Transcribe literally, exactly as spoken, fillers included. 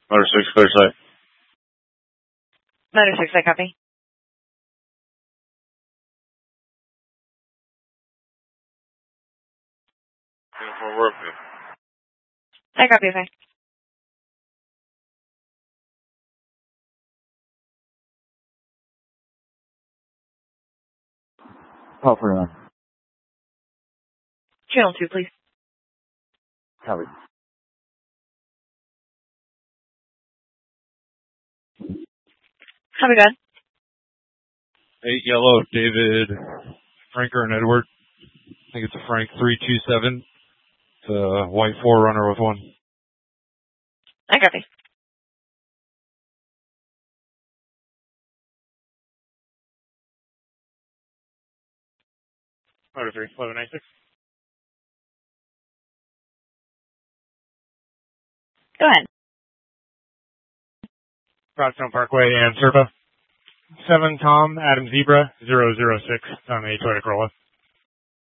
Motor six, clear sight. Motor six, I copy. Uniform work. I copy, okay. Call for nine. Channel two, please. Copy. Copy, God. Eight yellow, David, Franker, and Edward. I think it's a Frank three two seven. It's a white Forerunner with one. I copy. Motor three, eleven ninety-six. Go ahead. Broadstone Parkway and Serpa. seven Tom, Adam Zebra, zero zero six on a Toyota Corolla.